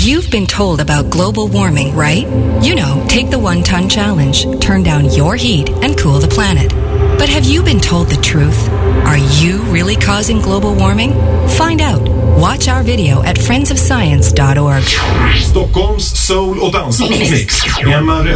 You've been told about global warming, right? You know, take the 1-ton challenge, turn down your heat, and cool the planet. But have you been told the truth? Are you really causing global warming? Find out. Watch our video at friendsofscience.org. Stockholms soul- och dansmix.